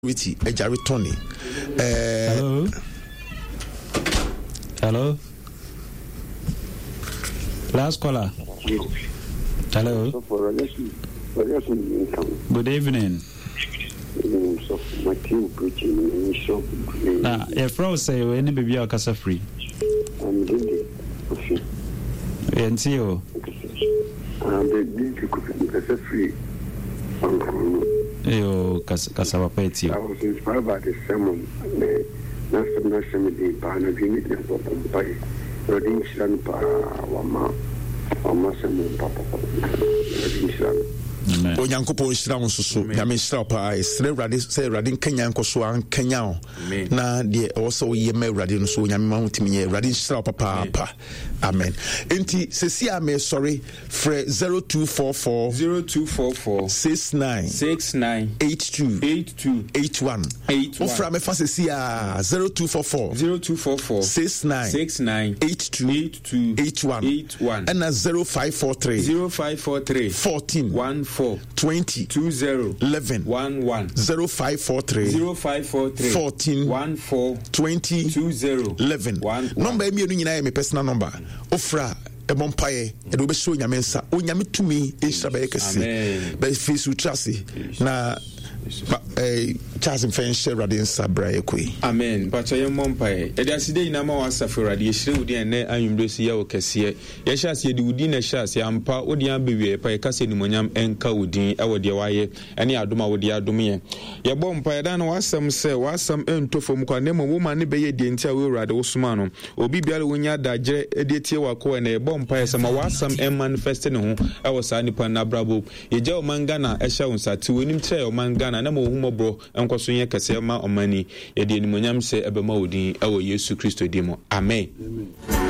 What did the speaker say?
Witi Ejari Tony. Hello. Last caller. Hello. Good evening. Now, if Rose say we any baby are casa free. And see you. Yo, Casava Petty. I was inspired by the sermon. National Assembly, Panagini, and Papa, Rodin Shampa, Wama Sermon, Papa, Rodin Shampa. Onyankopɔn hyira wo soso nyame hyira pa esre Awurade sɛ Awurade nkanya nkoso an kanya o na de also ye ma Awurade no so nyame ma hotimi ye Awurade hyira papa amen enti sesi a me sorry frɛ 0244 69 82 81 ofra me fa sesi a 0244 69 82 81 and 0543 14 20 11 0543 14 20 11 number emienu nyina me personal number ofraebompaye edo be show nyame nsa onyame tumi ehira be kese be face trust na Charles Fencher Radin Sabra Ekwe. Amen. But I am Mompae. Edaside na ma wasafe radi ehire udi ene anwumbresi ya okese. Ye shas ye di udi na shas ya ampa odi anbewe pa ye kase ni monyam enka udin e wode waye ene adoma wode adom ye. Ye bom pa da na wasam se wasam entofom kwa nemo woma ne beye de ntia we rade wosuma no. Obi biale wonya dagere edietie wako na ye bom pa ye sama wasam manifest ne ho e wo sa nipa na brabo. Ye ja o mangana e sha wonsati wonim tre o mangana na mo humobro enkoso ye kase ma omani ye de nimonyam se ebema odin e wo Yesu Kristo dimo. Amen.